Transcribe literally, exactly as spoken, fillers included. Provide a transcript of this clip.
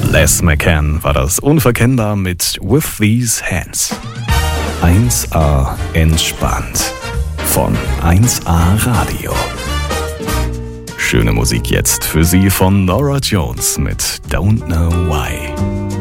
Les McCann war das, unverkennbar mit With These Hands. eins A entspannt von eins A Radio. Schöne Musik jetzt für Sie von Norah Jones mit Don't Know Why.